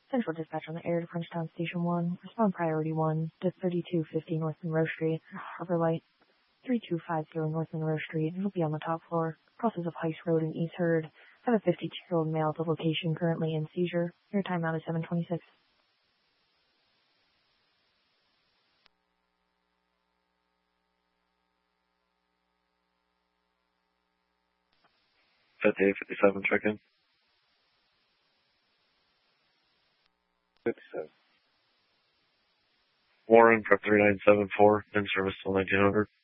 Central Dispatch on the air to Frenchtown Station 1. Respond Priority 1 to 3250 North Monroe Street, Harbor Light, 3250 North Monroe Street. It'll be on the top floor. Crosses of Heights Road in East Hurd. Have a 52-year-old male at the location currently in seizure. Your timeout is 7:26. Fifty 57, check in. 57. Warren, prep 3974, in service till 1900.